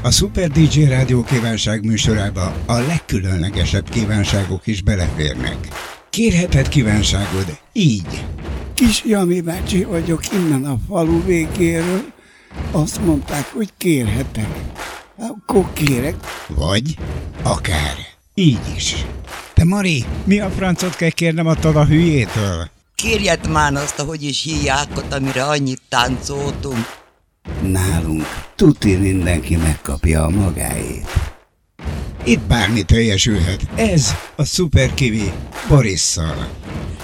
A Super DJ Rádió kívánság műsorába a legkülönlegesebb kívánságok is beleférnek. Kérheted kívánságod így. Kis Jami bácsi vagyok innen a falu végéről. Azt mondták, hogy kérhetek. Akkor kérek. Vagy akár így is. Te Mari, mi a francot kell kérnem attól a hülyétől? Kérjed már azt, ahogy is hívjákot, amire annyit táncoltunk. Nálunk tuti mindenki megkapja a magáét. Itt bármi teljesülhet. Ez a Super Kiwi Borisszal.